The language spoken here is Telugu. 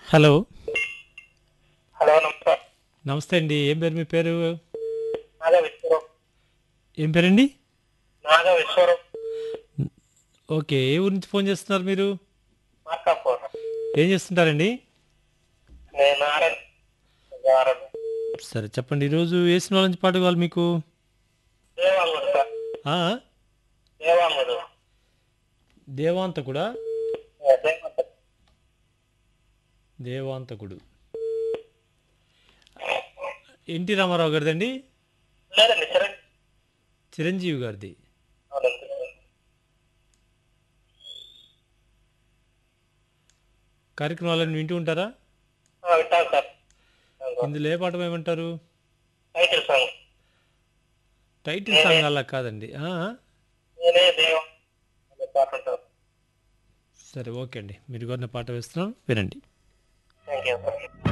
హలో. హలో నమస్తే. నమస్తే అండి. ఏం పేరు మీ పేరు? నాగా విశ్వరూప్. ఏం పేరండి? నాగా విశ్వరూప్. న్- ఓకే. ఏ ఊరు నుంచి ఫోన్ చేస్తున్నారు మీరు? మార్కాపూర్. ఏం చేస్తుంటారండి? నేను ఆర్ఎన్ ఆర్ఎన్ సరే చెప్పండి. ఈరోజు ఏ సినిమా నుంచి పాట కావాలి మీకు? దేవాంగుడు సార్. ఆ? దేవాంగుడు. దేవాంతకుడా? దేవాంగుడు. దేవాంతకుడు. ఎన్టీ రామారావు గారిదండి? లేదండి చిరంజీవి. చిరంజీవి గారిది. అవునండి. కార్యక్రమాలను వింటూ ఉంటారా? వింటాను సార్. ఇందులో ఏ పాట ఏమంటారు? Title song. టైటిల్ నేనే సాంగ్ అలా కాదండి. నేనే దేవం అనే పాట ఉంటుంది. సరే ఓకే అండి. మీరు కోరిన పాట వేస్తున్నాను, వినండి. Thank you sir.